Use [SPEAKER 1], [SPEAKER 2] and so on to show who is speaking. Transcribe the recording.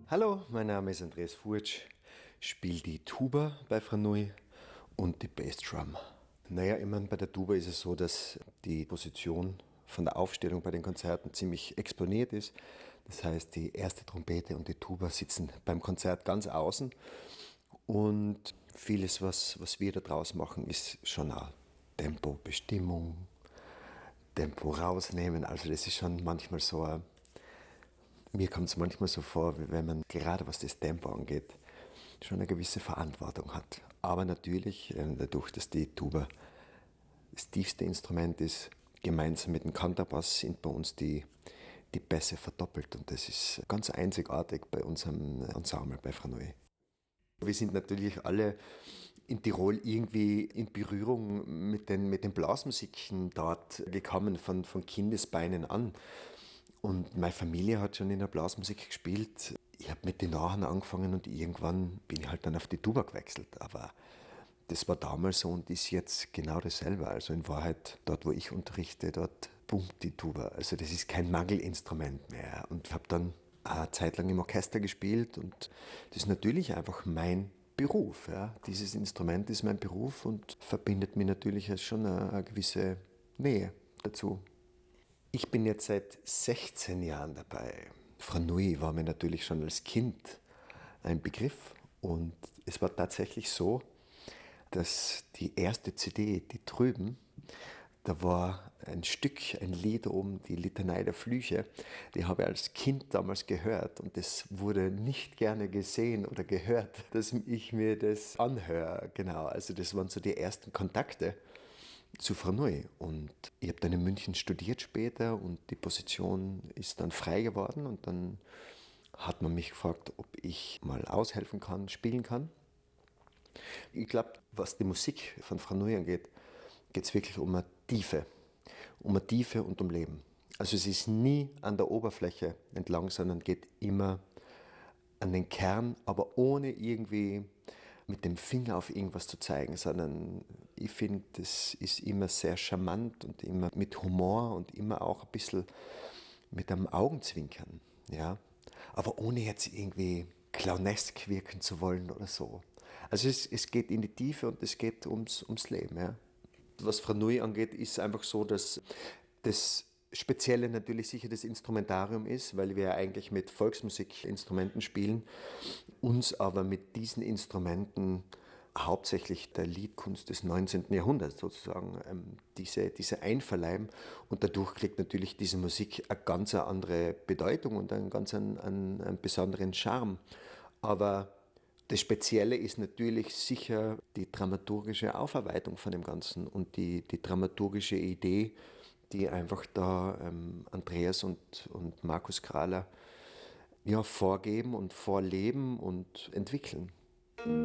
[SPEAKER 1] Hallo, mein Name ist Andreas Furtsch, spiele die Tuba bei Franui und die Bassdrum. Naja, ich meine, bei der Tuba ist es so, dass die Position von der Aufstellung bei den Konzerten ziemlich exponiert ist. Das heißt, die erste Trompete und die Tuba sitzen beim Konzert ganz außen und vieles, was wir da draus machen, ist schon auch Tempo, Bestimmung, Tempo rausnehmen. Also das ist schon manchmal so mir kommt es manchmal so vor, wie wenn man gerade was das Tempo angeht, schon eine gewisse Verantwortung hat. Aber natürlich, dadurch, dass die Tuba das tiefste Instrument ist, gemeinsam mit dem Kontrabass sind bei uns die Bässe verdoppelt. Und das ist ganz einzigartig bei unserem Ensemble bei Franui. Wir sind natürlich alle in Tirol irgendwie in Berührung mit den Blasmusiken dort gekommen, von Kindesbeinen an. Und meine Familie hat schon in der Blasmusik gespielt. Ich habe mit den Nachbarn angefangen und irgendwann bin ich halt dann auf die Tuba gewechselt. Aber das war damals so und ist jetzt genau dasselbe. Also in Wahrheit, dort wo ich unterrichte, dort pumpt die Tuba. Also das ist kein Mangelinstrument mehr. Und ich habe dann eine Zeit lang im Orchester gespielt und das ist natürlich einfach mein Beruf. Ja. Dieses Instrument ist mein Beruf und verbindet mir natürlich schon eine gewisse Nähe dazu. Ich bin jetzt seit 16 Jahren dabei. Franui war mir natürlich schon als Kind ein Begriff und es war tatsächlich so, dass die erste CD, die drüben, da war ein Stück, ein Lied oben, die Litanei der Flüche, die habe ich als Kind damals gehört und das wurde nicht gerne gesehen oder gehört, dass ich mir das anhöre. Genau, also das waren so die ersten Kontakte zu Franui. Und ich habe dann in München studiert später und die Position ist dann frei geworden und dann hat man mich gefragt, ob ich mal aushelfen kann, spielen kann. Ich glaube, was die Musik von Franui angeht, geht es wirklich um eine Tiefe und um Leben. Also es ist nie an der Oberfläche entlang, sondern geht immer an den Kern, aber ohne irgendwie mit dem Finger auf irgendwas zu zeigen, sondern ich finde, das ist immer sehr charmant und immer mit Humor und immer auch ein bisschen mit einem Augenzwinkern, ja, aber ohne jetzt irgendwie clownesk wirken zu wollen oder so. Also es geht in die Tiefe und es geht ums Leben, ja. Was Franui angeht, ist einfach so, dass das Spezielle natürlich sicher das Instrumentarium ist, weil wir ja eigentlich mit Volksmusikinstrumenten spielen, uns aber mit diesen Instrumenten hauptsächlich der Liedkunst des 19. Jahrhunderts sozusagen diese einverleiben und dadurch kriegt natürlich diese Musik eine ganz andere Bedeutung und einen besonderen Charme. Aber das Spezielle ist natürlich sicher die dramaturgische Aufarbeitung von dem Ganzen und die dramaturgische Idee, die einfach da Andreas und Markus Krahler ja, vorgeben und vorleben und entwickeln.